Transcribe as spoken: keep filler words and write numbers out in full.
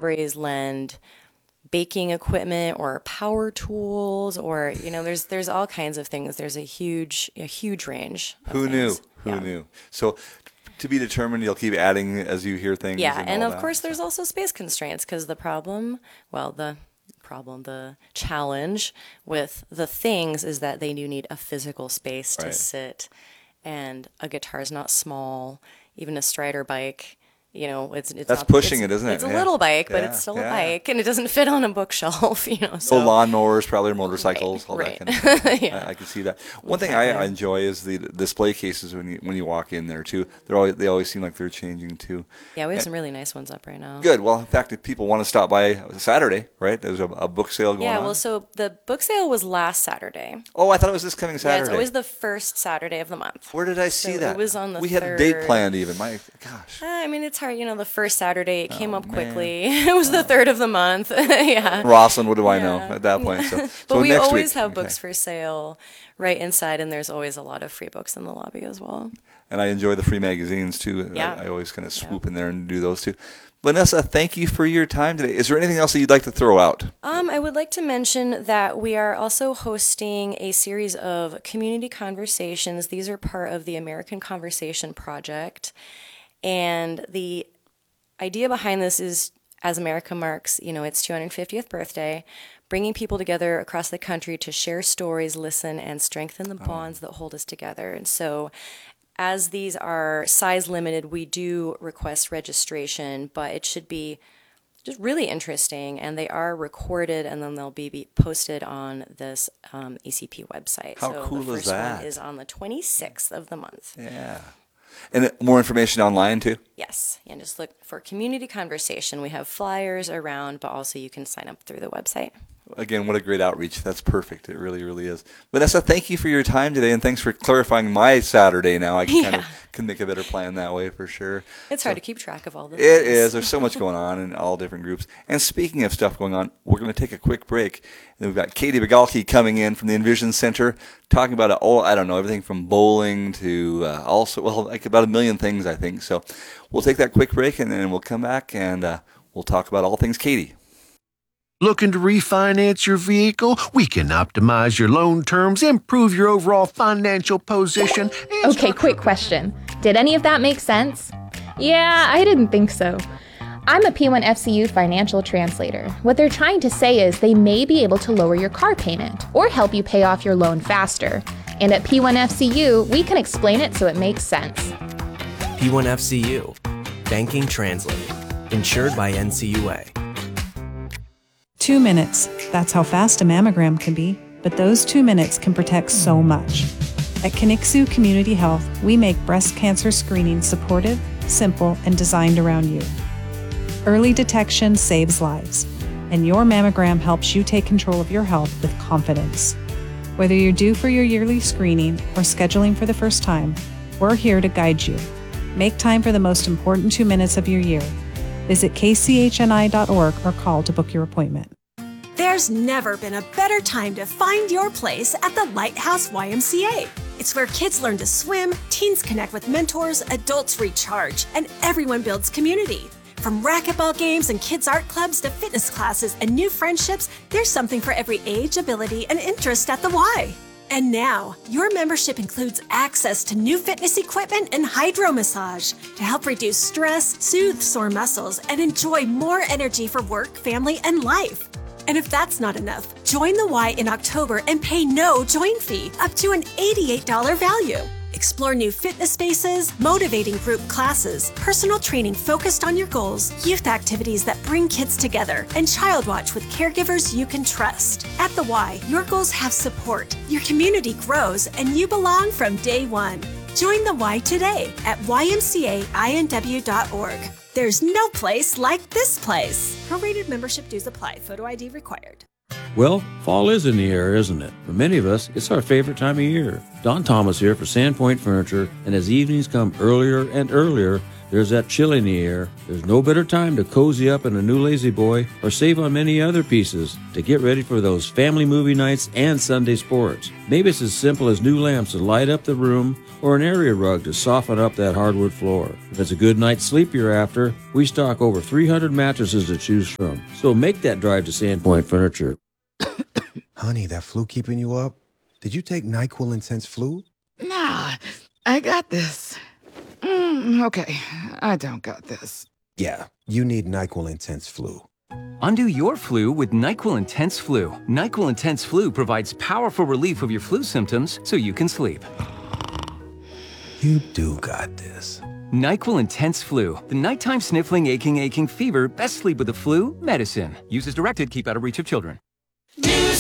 libraries lend baking equipment or power tools, or, you know, there's there's all kinds of things. There's a huge, a huge range of Who things. knew? Who Yeah. knew? So to be determined, you'll keep adding as you hear things. Yeah, and, and all of that. course there's also space constraints, because the problem, well, the problem, the challenge with the things is that they do need a physical space to Right. sit, and a guitar is not small, even a Strider bike. You know, it's it's That's not, pushing it's, it, isn't it? It's a Yeah. little bike, but Yeah, it's still yeah. a bike, and it doesn't fit on a bookshelf. You know, So so lawnmowers, probably motorcycles, all right. that kind of stuff. Yeah. I, I can see that. One thing I Exactly. enjoy is the display cases when you when you walk in there too. They're always they always seem like they're changing too. Yeah, we have some really nice ones up right now. Good. Well, in fact, if people want to stop by Saturday, right? There's a, a book sale going Yeah, on. well, so the book sale was last Saturday. Oh, I thought it was this coming Saturday. Yeah, it's always the first Saturday of the month. Where did I see So that? it was on the We had a date third. planned even. My gosh. Uh, I mean, it's hard. You know, the first Saturday, it came Oh, up man. quickly. It was the third of the month. Yeah. Rosslyn, what do I know Yeah. at that point? So, But so we next always week, have okay. books for sale right inside, and there's always a lot of free books in the lobby as well. And I enjoy the free magazines too. Yeah. I, I always kind of swoop in there and do those too. Vanessa, thank you for your time today. Is there anything else that you'd like to throw out? Um, I would like to mention that we are also hosting a series of community conversations. These are part of the American Conversation Project. And the idea behind this is, as America marks, you know, its two hundred fiftieth birthday, bringing people together across the country to share stories, listen, and strengthen the bonds that hold us together. And so, as these are size limited, we do request registration, but it should be just really interesting, and they are recorded, and then they'll be, be posted on this um, A C P website. How so cool the is first that? one is on the twenty-sixth of the month. Yeah. And uh, more information online too? Yes, and just look for community conversation. We have flyers around, but also you can sign up through the website. Again, what a great outreach. That's perfect. It really, really is. Vanessa, thank you for your time today, and thanks for clarifying my Saturday now. I can kind of Yeah. can make a better plan that way for sure. It's hard to keep track of all the It things. is. There's so much going on in all different groups. And speaking of stuff going on, we're going to take a quick break. And then we've got Katie Begalke coming in from the Envision Center, talking about, a, oh, I don't know, everything from bowling to uh, also, well, like about a million things, I think. So we'll take that quick break, and then we'll come back, and uh, we'll talk about all things Katie. Looking to refinance your vehicle? We can optimize your loan terms, improve your overall financial position. and Okay, structure- quick question. Did any of that make sense? Yeah, I didn't think so. I'm a P one F C U financial translator. What they're trying to say is they may be able to lower your car payment or help you pay off your loan faster. And at P one F C U, we can explain it so it makes sense. P one F C U, Banking Translated, insured by N C U A. Two minutes. That's how fast a mammogram can be, but those two minutes can protect so much. At Kinixu Community Health, we make breast cancer screening supportive, simple, and designed around you. Early detection saves lives, and your mammogram helps you take control of your health with confidence. Whether you're due for your yearly screening or scheduling for the first time, we're here to guide you. Make time for the most important two minutes of your year. Visit k c h n i dot org or call to book your appointment. There's never been a better time to find your place at the Lighthouse Y M C A. It's where kids learn to swim, teens connect with mentors, adults recharge, and everyone builds community. From racquetball games and kids' art clubs to fitness classes and new friendships, there's something for every age, ability, and interest at the Y. And now, your membership includes access to new fitness equipment and hydro massage to help reduce stress, soothe sore muscles, and enjoy more energy for work, family, and life. And if that's not enough, join the Y in October and pay no join fee, up to an eighty-eight dollars value. Explore new fitness spaces, motivating group classes, personal training focused on your goals, youth activities that bring kids together, and Child Watch with caregivers you can trust. At the Y, your goals have support, your community grows, and you belong from day one. Join the Y today at y m c a i n w dot org. There's no place like this place. Prorated membership dues apply. Photo I D required. Well, fall is in the air, isn't it? For many of us, it's our favorite time of year. Don Thomas here for Sandpoint Furniture, and as evenings come earlier and earlier, there's that chill in the air, there's no better time to cozy up in a new Lazy Boy or save on many other pieces to get ready for those family movie nights and Sunday sports. Maybe it's as simple as new lamps to light up the room or an area rug to soften up that hardwood floor. If it's a good night's sleep you're after, we stock over three hundred mattresses to choose from. So make that drive to Sandpoint Furniture. Honey, that flu keeping you up? Did you take NyQuil Intense Flu? Nah, I got this. Mm, okay, I don't got this. Yeah, you need NyQuil Intense Flu. Undo your flu with NyQuil Intense Flu. NyQuil Intense Flu provides powerful relief of your flu symptoms so you can sleep. You do got this. NyQuil Intense Flu. The nighttime sniffling, aching, aching fever. Best sleep with the flu medicine. Use as directed. Keep out of reach of children.